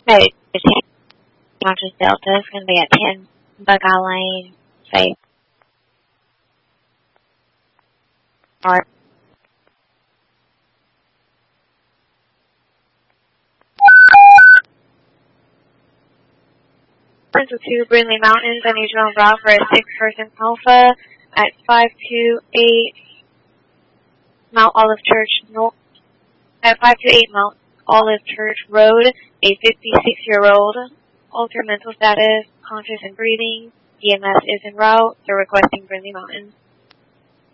Okay, Conscious Delta is going to be at 10 Buckeye Lane, safe. Alright. To Brindley Mountains, I need you on route for a 6-person Alpha at 528 Mount Olive Church North. At 528 Mount Olive Church Road, a 56-year-old, altered mental status, conscious and breathing. EMS is en route. They're requesting Brindley Mountains.